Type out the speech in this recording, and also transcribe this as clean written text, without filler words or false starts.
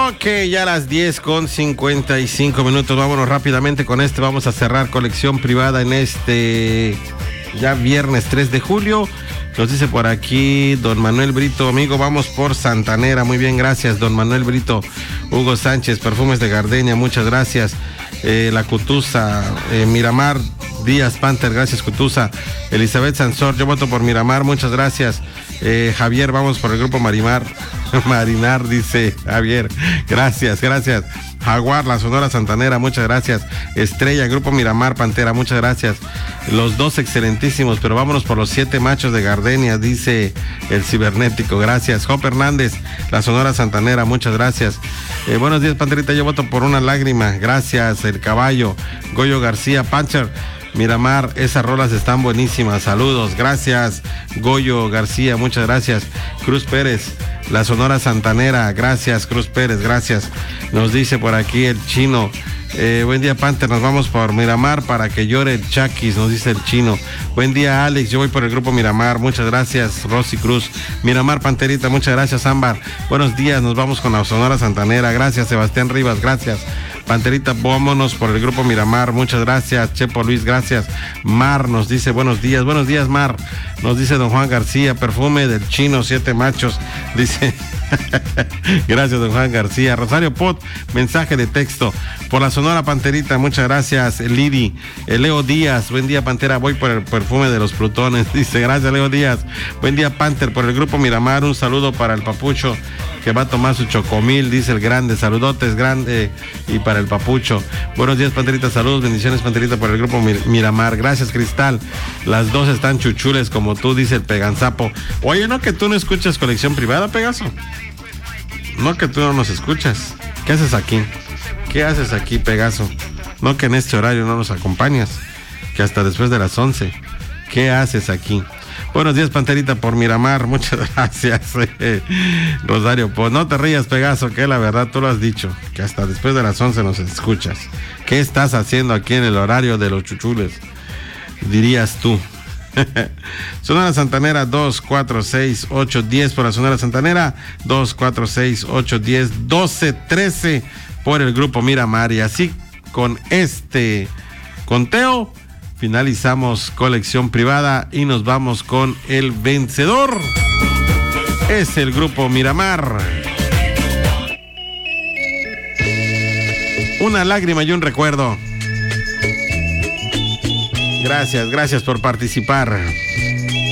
Ok, ya a las 10:55. Vámonos rápidamente con este. Vamos a cerrar colección privada en este ya viernes 3 de julio. Nos dice por aquí don Manuel Brito, amigo, vamos por Santanera. Muy bien, gracias, don Manuel Brito. Hugo Sánchez, perfumes de gardenia, muchas gracias. La Cutusa, Miramar Díaz Panther, gracias Cutusa. Elizabeth Sansor, yo voto por Miramar, muchas gracias. Javier, vamos por el grupo Marinar, dice Javier, gracias. Jaguar, la Sonora Santanera, muchas gracias. Estrella, grupo Miramar, Pantera, muchas gracias. Los dos excelentísimos, pero vámonos por los 7 machos de gardenia, dice el cibernético, gracias. Job Hernández, la Sonora Santanera, muchas gracias. Buenos días, Panterita, yo voto por Una Lágrima, gracias. El Caballo, Goyo García, Pancher, Miramar, esas rolas están buenísimas, saludos, gracias. Goyo García, muchas gracias. Cruz Pérez, la Sonora Santanera, gracias Cruz Pérez, gracias. Nos dice por aquí el Chino, buen día Panther, nos vamos por Miramar para que llore el Chaquis, nos dice el Chino. Buen día Alex, yo voy por el grupo Miramar, muchas gracias. Rosy Cruz, Miramar Panterita, muchas gracias. Ámbar, buenos días, nos vamos con la Sonora Santanera, gracias. Sebastián Rivas, gracias. Panterita, vámonos por el grupo Miramar, muchas gracias. Chepo Luis, gracias. Mar nos dice buenos días Mar. Nos dice don Juan García, perfume del Chino, 7 machos, dice. Gracias don Juan García. Rosario Pot, mensaje de texto por la Sonora Panterita, muchas gracias. Lidi, Leo Díaz, buen día Pantera, voy por el perfume de los Plutones, dice, gracias Leo Díaz. Buen día Panther, por el grupo Miramar, un saludo para el Papucho que va a tomar su chocomil, dice el grande, saludotes grande, y para el Papucho. Buenos días Panterita, saludos, bendiciones Panterita por el grupo Miramar, gracias Cristal. Las dos están chuchules como tú, dice el Peganzapo. Oye, ¿no que tú no escuchas colección privada, Pegaso? No que tú no nos escuchas. ¿Qué haces aquí? ¿Qué haces aquí, Pegaso? No que en este horario no nos acompañas, que hasta después de las 11. ¿Qué haces aquí? Buenos días, Panterita, por Miramar, muchas gracias. Rosario, pues no te rías, Pegaso, que la verdad tú lo has dicho, que hasta después de las 11 nos escuchas. ¿Qué estás haciendo aquí en el horario de los chuchules? Dirías tú. Sonora Santanera 2, 4, 6, 8, 10 por la Sonora Santanera, 2, 4, 6, 8, 10, 12, 13 por el grupo Miramar. Y así con este conteo finalizamos colección privada y nos vamos con el vencedor. Es el grupo Miramar. Una lágrima y un recuerdo. Gracias por participar.